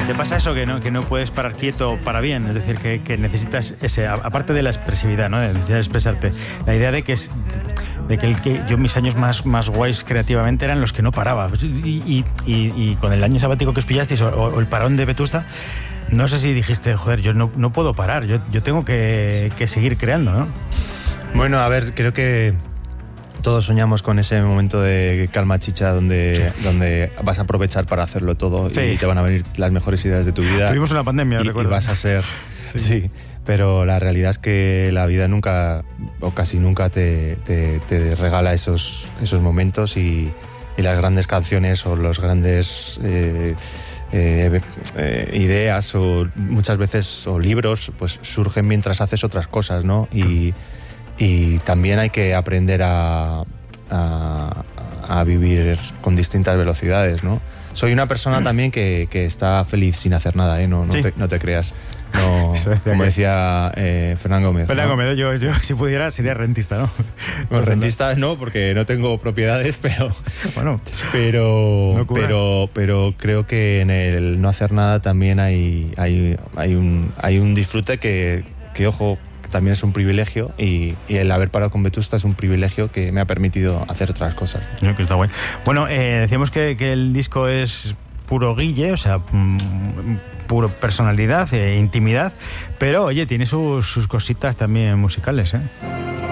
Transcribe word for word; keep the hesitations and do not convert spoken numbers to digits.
¿Te pasa eso que no, que no puedes parar quieto para bien? Es decir, que, que necesitas ese, aparte de la expresividad, ¿no? De necesitar expresarte, la idea de que es de que, el que yo mis años más, más guays creativamente eran los que no paraba. Y, y, y, y con el año sabático que os pillasteis o, o el parón de Vetusta, no sé si dijiste, joder, yo no, no puedo parar, yo, yo tengo que, que seguir creando, ¿no? Bueno, a ver, creo que todos soñamos con ese momento de calma chicha donde, sí. donde vas a aprovechar para hacerlo todo, sí. y te van a venir las mejores ideas de tu vida. Tuvimos una pandemia, y, recuerdo. Y vas a ser... sí. sí. Pero la realidad es que la vida nunca, o casi nunca, te, te, te regala esos, esos momentos y, y las grandes canciones o los grandes eh, eh, eh, ideas o muchas veces o libros pues surgen mientras haces otras cosas, ¿no? Y, y también hay que aprender a, a, a vivir con distintas velocidades, ¿no? Soy una persona también que, que está feliz sin hacer nada, ¿eh? No, no, sí. te, no te creas. No, como decía eh, Fernán Gómez. Fernán ¿no? Gómez, yo, yo si pudiera sería rentista, ¿no? Bueno, rentista no, porque no tengo propiedades, pero bueno, pero, no pero pero creo que en el no hacer nada también hay hay hay un hay un disfrute que, que ojo, también es un privilegio y, y el haber parado con Vetusta es un privilegio que me ha permitido hacer otras cosas. Yo, que está guay. Bueno, eh, decíamos que, que el disco es puro Guille, o sea, puro personalidad e intimidad, pero oye, tiene sus, sus cositas también musicales, ¿eh?